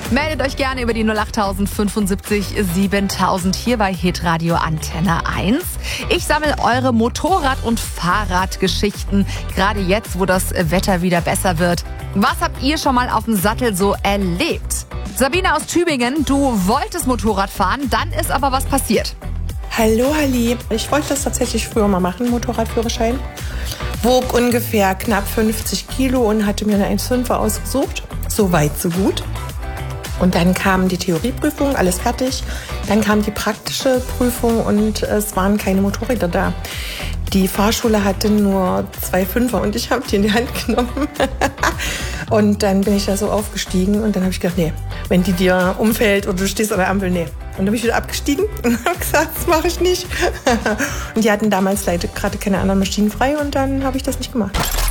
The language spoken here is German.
Meldet euch gerne über die 08000 75 7000 hier bei Hitradio Antenne 1. Ich sammle eure Motorrad- und Fahrradgeschichten, gerade jetzt, wo das Wetter wieder besser wird. Was habt ihr schon mal auf dem Sattel so erlebt? Sabine aus Tübingen, du wolltest Motorrad fahren, dann ist aber was passiert. Hallo Halli, ich wollte das tatsächlich früher mal machen, Motorradführerschein. Wog ungefähr knapp 50 Kilo und hatte mir eine 1,5er ausgesucht. So weit, so gut. Und dann kam die Theorieprüfung, alles fertig. Dann kam die praktische Prüfung und es waren keine Motorräder da. Die Fahrschule hatte nur 2 5er und ich habe die in die Hand genommen. Und dann bin ich da so aufgestiegen und dann habe ich gedacht, nee, wenn die dir umfällt oder du stehst an der Ampel, nee. Und dann bin ich wieder abgestiegen und habe gesagt, das mache ich nicht. Und die hatten damals leider gerade keine anderen Maschinen frei und dann habe ich das nicht gemacht.